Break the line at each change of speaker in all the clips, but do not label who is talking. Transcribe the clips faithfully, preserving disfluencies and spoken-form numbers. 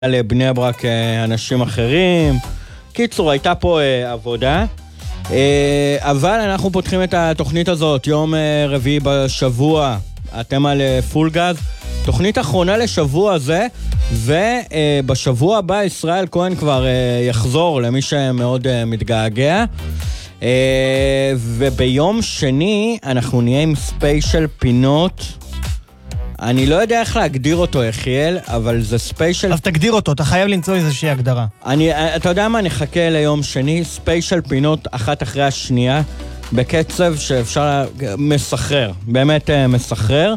לבני ברק אנשים אחרים. קיצור, הייתה פה אה, עבודה. אה, אבל אנחנו פותחים את התוכנית הזאת יום אה, רביעי בשבוע. אתם על אה, פול גז. תוכנית אחרונה לשבוע הזה, ובשבוע הבא ישראל כהן כבר אה, יחזור למי שמאוד אה, מתגעגע. Uh, וביום שני אנחנו נהיה עם ספיישל פינות. אני לא יודע איך להגדיר אותו, יחיאל, אבל זה ספיישל...
אז תגדיר אותו, אתה חייב למצוא איזושהי הגדרה.
אני, אתה יודע מה, נחכה ליום שני, ספיישל פינות אחת אחרי השנייה, בקצב שאפשר... מסחרר, באמת uh, מסחרר.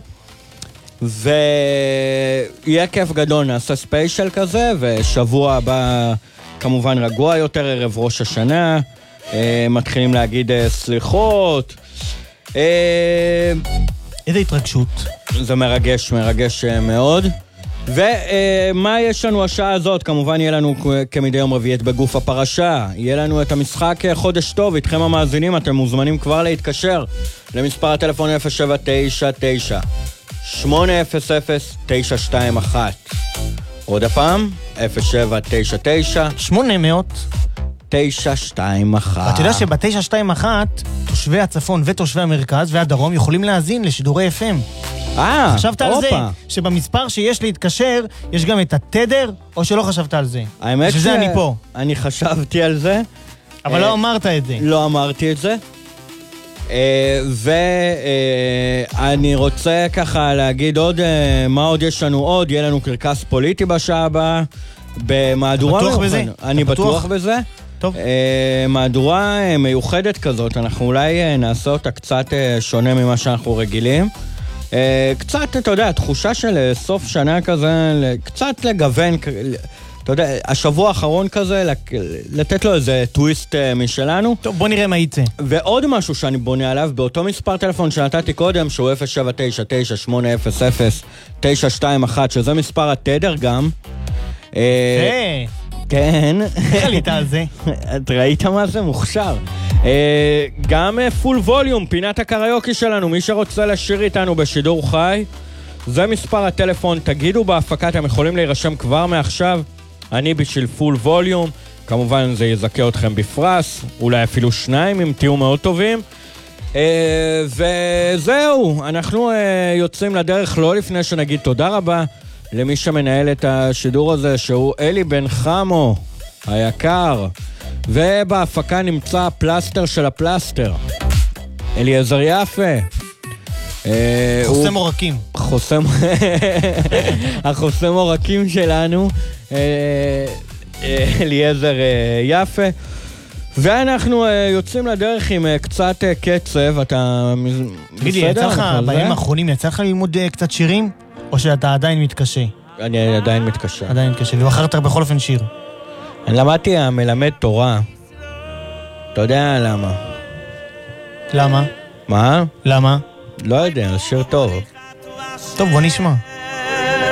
ויהיה כיף גדול, נעשה ספיישל כזה, ושבוע הבא כמובן רגוע יותר, ערב ראש השנה. Uh, מתחילים להגיד uh, סליחות. uh,
איזה התרגשות.
זה מרגש, מרגש uh, מאוד. ומה uh, יש לנו השעה הזאת? כמובן יהיה לנו כמדי יום רביעי את בגוף הפרשה. יהיה לנו את המשחק uh, חודש טוב. איתכם המאזינים, אתם מוזמנים כבר להתקשר למספר הטלפון אפס שבע תשע תשע שמונה אפס אפס תשע שתיים אחת. עוד הפעם אפס שבע תשע תשע
שמונה מאות
תשע שתיים אחת.
אתה יודע שב-תשע שתיים אחת תושבי הצפון ותושבי המרכז והדרום יכולים להאזין לשידורי אף אם.
אה,
חשבת על זה שבמספר שיש להתקשר יש גם את התדר, או שלא חשבת על זה?
האמת
שזה אני פה.
אני חשבתי על זה.
אבל לא אמרת את זה.
לא אמרתי את זה. ואני רוצה ככה להגיד עוד, מה עוד יש לנו עוד? יהיה לנו קרקס פוליטי בשעה הבאה. במהדורה...
אתה בטוח בזה?
אני בטוח בזה.
טוב.
מהדורה מיוחדת כזאת, אנחנו אולי נעשה אותה קצת שונה ממה שאנחנו רגילים. קצת, אתה יודע, תחושה של סוף שנה כזה, קצת לגוון, אתה יודע, השבוע האחרון כזה, לתת לו איזה טוויסט משלנו.
טוב, בוא נראה מה יצא.
ועוד משהו שאני בונה עליו, באותו מספר טלפון שנתתי קודם, שהוא אפס שבע תשע תשע שמונה אפס אפס תשע שתיים אחת, שזה מספר התדר גם.
היי!
כן.
איך עלית על זה?
את ראית מה זה? מוכשר. גם פול ווליום, פינת הקריוקי שלנו, מי שרוצה לשיר איתנו בשידור חי, זה מספר הטלפון, תגידו בהפקה, אתם יכולים להירשם כבר מעכשיו, אני בשביל פול ווליום, כמובן זה יזכה אתכם בפרס, אולי אפילו שניים אם תהיו מאוד טובים. וזהו, אנחנו יוצאים לדרך לא לפני שנגיד תודה רבה, למי שמנהל את השידור הזה, שהוא אלי בן חמו, היקר. ובהפקה נמצא הפלסטר של הפלסטר, אליעזר יפה.
חוסם עורקים.
חוסם... החוסם עורקים שלנו, אליעזר יפה. ואנחנו יוצאים לדרך עם קצת קצב. אתה...
תגיד לי, יצא לך בימים האחרונים, יצא לך ללמוד קצת שירים? או שאתה עדיין מתקשה?
אני עדיין מתקשה.
עדיין מתקשה, ובחרת בכל אופן שיר.
אני למדתי המלמד תורה. אתה יודע למה?
למה?
מה?
למה?
לא יודע, שיר טוב.
טוב, בוא נשמע.